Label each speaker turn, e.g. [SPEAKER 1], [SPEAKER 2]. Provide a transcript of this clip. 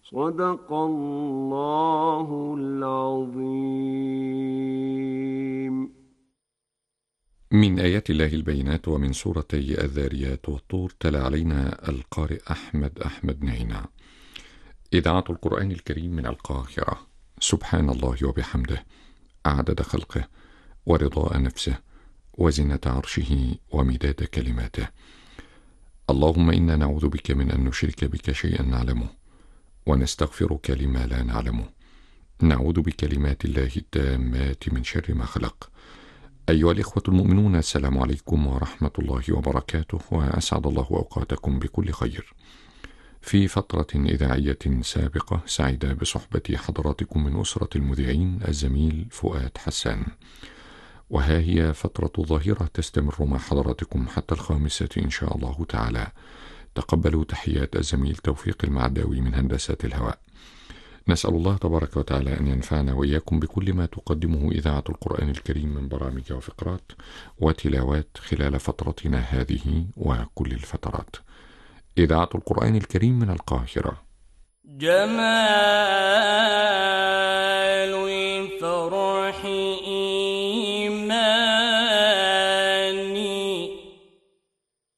[SPEAKER 1] صدق الله العظيم.
[SPEAKER 2] من آيات الله البينات ومن سورتي الذاريات والطور. تلا علينا القارئ أحمد نعينا. إذاعة القرآن الكريم من القاهرة. سبحان الله وبحمده، عدد خلقه ورضاء نفسه وزنة عرشه ومداد كلماته. اللهم إنا نعوذ بك من أن نشرك بك شيئا نعلمه، ونستغفرك لما لا نعلمه. نعوذ بكلمات الله التامات من شر ما خلق. أيها الإخوة المؤمنون، السلام عليكم ورحمة الله وبركاته، وأسعد الله أوقاتكم بكل خير. في فترة إذاعية سابقة سعيد بصحبة حضراتكم من أسرة المذيعين الزميل فؤاد حسان، وها هي فترة ظاهرة تستمر مع حضراتكم حتى 5 إن شاء الله تعالى. تقبلوا تحيات الزميل توفيق المعداوي من هندسة الهواء. نسأل الله تبارك وتعالى أن ينفعنا وإياكم بكل ما تقدمه إذاعة القرآن الكريم من برامج وفقرات وتلاوات خلال فترتنا هذه وكل الفترات. إذاعة القرآن الكريم من القاهرة.
[SPEAKER 3] جمال